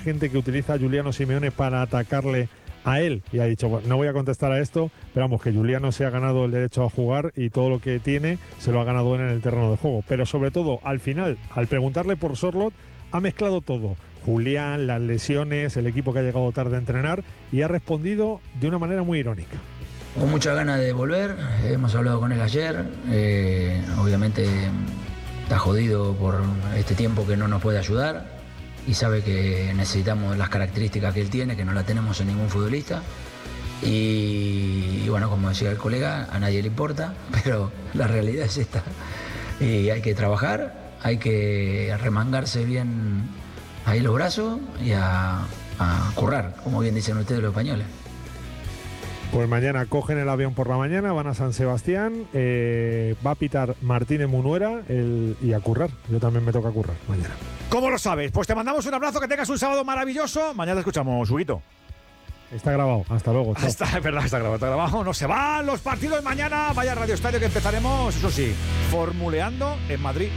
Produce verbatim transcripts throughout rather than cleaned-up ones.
gente que utiliza a Giuliano Simeone para atacarle a él, y ha dicho, bueno, no voy a contestar a esto, pero vamos, que Giuliano se ha ganado el derecho a jugar y todo lo que tiene se lo ha ganado en el terreno de juego. Pero sobre todo, al final, al preguntarle por Sorloth, ha mezclado todo. Julián, las lesiones, el equipo que ha llegado tarde a entrenar, y ha respondido de una manera muy irónica. Con muchas ganas de volver, hemos hablado con él ayer, eh, obviamente está jodido por este tiempo que no nos puede ayudar. Y sabe que necesitamos las características que él tiene, que no las tenemos en ningún futbolista. Y, y bueno, como decía el colega, a nadie le importa, pero la realidad es esta. Y hay que trabajar, hay que arremangarse bien ahí los brazos y a, a currar, como bien dicen ustedes los españoles. Pues mañana cogen el avión por la mañana, van a San Sebastián, eh, va a pitar Martínez Munuera el, y a currar. Yo también me toca currar mañana. ¿Cómo lo sabes? Pues te mandamos un abrazo, que tengas un sábado maravilloso. Mañana te escuchamos, Huguito. Está grabado, hasta luego. Chao. Está, es verdad, está grabado, está grabado. No se van los partidos mañana. Vaya Radio Estadio que empezaremos, eso sí, formuleando en Madrid.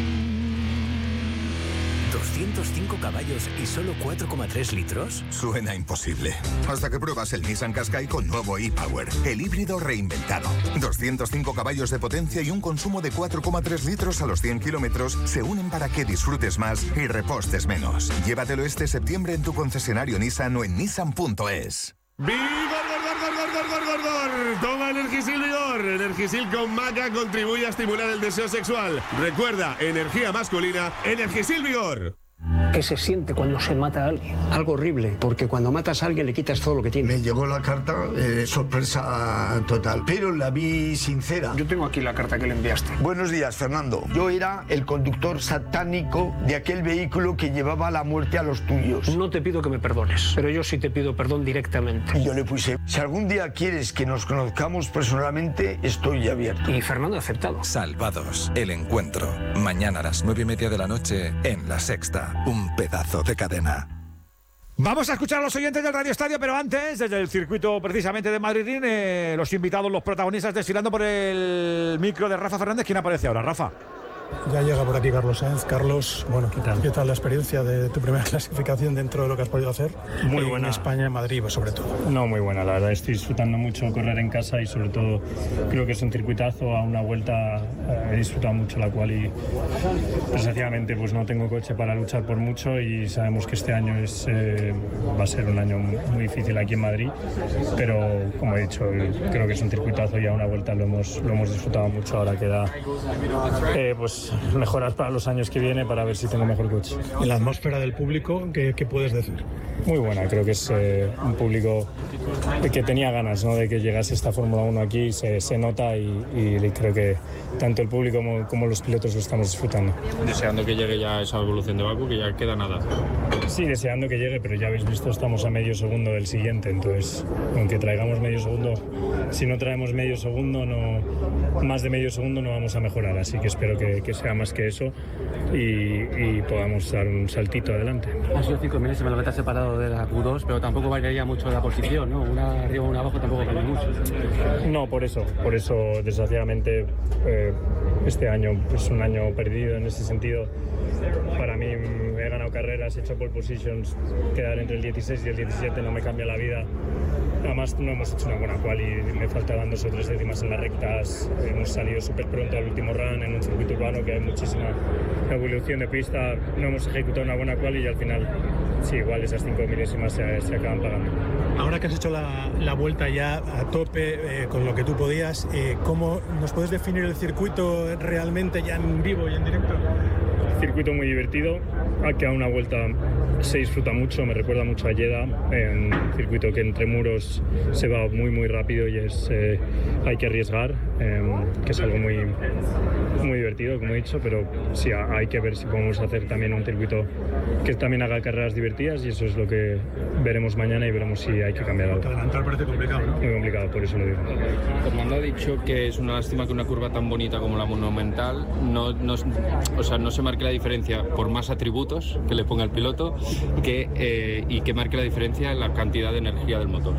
¿doscientos cinco caballos y solo cuatro coma tres litros? Suena imposible. Hasta que pruebas el Nissan Qashqai con nuevo e-Power, el híbrido reinventado. doscientos cinco caballos de potencia y un consumo de cuatro coma tres litros a los cien kilómetros se unen para que disfrutes más y repostes menos. Llévatelo este septiembre en tu concesionario Nissan o en nissan punto es. ¡Vigor, gor, gor, gor, gor, gor, gor! Toma Energisil Vigor. Energisil con maca contribuye a estimular el deseo sexual. Recuerda, energía masculina, Energisil Vigor. ¿Qué se siente cuando se mata a alguien? Algo horrible, porque cuando matas a alguien le quitas todo lo que tiene. Me llegó la carta, eh, sorpresa total, pero la vi sincera. Yo tengo aquí la carta que le enviaste. Buenos días, Fernando. Yo era el conductor satánico de aquel vehículo que llevaba la muerte a los tuyos. No te pido que me perdones, pero yo sí te pido perdón directamente. Y yo le puse, si algún día quieres que nos conozcamos personalmente, estoy abierto. Y Fernando ha aceptado. Salvados, el encuentro. Mañana a las nueve y media de la noche en La Sexta. Un pedazo de cadena. Vamos a escuchar a los oyentes del Radio Estadio, pero antes, desde el circuito precisamente de Madrid, eh, los invitados, los protagonistas, desfilando por el micro de Rafa Fernández. ¿Quién aparece ahora, Rafa? Ya llega por aquí Carlos Sainz. Carlos, bueno, ¿qué tal? ¿Qué tal la experiencia de tu primera clasificación dentro de lo que has podido hacer? Muy buena. En España, en Madrid, pues, sobre todo. No, muy buena, la verdad. Estoy disfrutando mucho correr en casa y sobre todo creo que es un circuitazo. A una vuelta eh, he disfrutado mucho la cual y desgraciadamente pues no tengo coche para luchar por mucho y sabemos que este año es eh, va a ser un año muy difícil aquí en Madrid, pero como he dicho, creo que es un circuitazo y a una vuelta lo hemos, lo hemos disfrutado mucho. Ahora queda eh, pues mejorar para los años que viene para ver si tengo mejor coche. En la atmósfera del público, ¿qué, qué puedes decir? Muy buena, creo que es eh, un público que tenía ganas, ¿no?, de que llegase esta Fórmula uno aquí, se, se nota y, y creo que tanto el público como, como los pilotos lo estamos disfrutando. Deseando que llegue ya esa evolución de Bakú, que ya queda nada. Sí, deseando que llegue, pero ya habéis visto, estamos a medio segundo del siguiente, entonces aunque traigamos medio segundo, si no traemos medio segundo, no, más de medio segundo no vamos a mejorar, así que espero que, que sea más que eso y, y podamos dar un saltito adelante. Han sido cinco milésimas lo que te ha separado de la Q dos, pero tampoco variaría mucho la posición, ¿no? Una arriba, una abajo tampoco cambia mucho. No, por eso, por eso desgraciadamente eh, este año es un año perdido en ese sentido. Para mí he ganado carreras, he hecho pole positions, quedar entre el dieciséis y el diecisiete no me cambia la vida. Además no hemos hecho una buena quali y me faltaban dos o tres décimas en las rectas. Hemos salido súper pronto al último run en un circuito urbano que hay muchísima evolución de pista. No hemos ejecutado una buena quali y al final, sí, igual esas cinco milésimas se, se acaban pagando. Ahora que has hecho la, la vuelta ya a tope eh, con lo que tú podías, eh, ¿cómo nos puedes definir el circuito realmente ya en vivo y en directo? Circuito muy divertido, aquí a una vuelta se disfruta mucho, me recuerda mucho a Jeddah, en un circuito que entre muros se va muy muy rápido y es eh, hay que arriesgar, eh, que es algo muy, muy divertido, como he dicho, pero sí hay que ver si podemos hacer también un circuito que también haga carreras divertidas y eso es lo que veremos mañana y veremos si hay que cambiar algo. Adelantar parece complicado, ¿no? Muy complicado, por eso lo digo. Fernando ha dicho que es una lástima que una curva tan bonita como la Monumental no, no, o sea, no se marque la diferencia por más atributos que le ponga el piloto que, eh, y que marque la diferencia en la cantidad de energía del motor.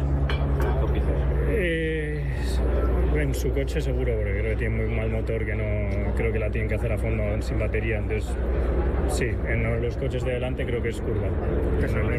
Eh, en su coche seguro, porque creo que tiene muy mal motor, que no creo que la tienen que hacer a fondo sin batería, entonces sí, en los coches de delante creo que es curva. ¿Te